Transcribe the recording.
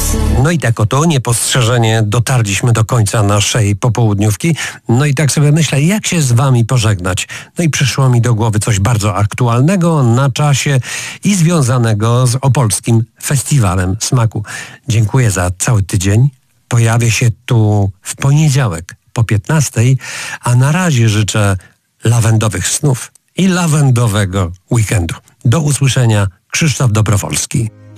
No i tak oto niepostrzeżenie dotarliśmy do końca naszej popołudniówki. No i tak sobie myślę, jak się z wami pożegnać. No i przyszło mi do głowy coś bardzo aktualnego, na czasie i związanego z Opolskim Festiwalem Smaku. Dziękuję za cały tydzień. Pojawię się tu w poniedziałek po 15:00, a na razie życzę lawendowych snów i lawendowego weekendu. Do usłyszenia. Krzysztof Dobrowolski.